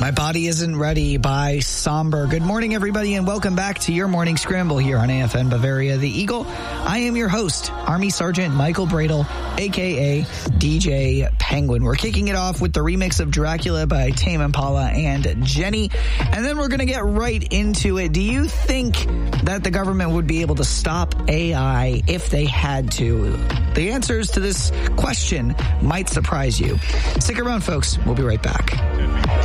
My Body Isn't Ready by Somber. Good morning, everybody, and welcome back to your morning scramble here on AFN Bavaria The Eagle. I am your host, Army Sergeant Michael Bradle, a.k.a. DJ Penguin. We're kicking it off with the remix of Dracula by Tame Impala and Jenny, and then we're going to get right into it. Do you think that the government would be able to stop AI if they had to? The answers to this question might surprise you. Stick around, folks. We'll be right back.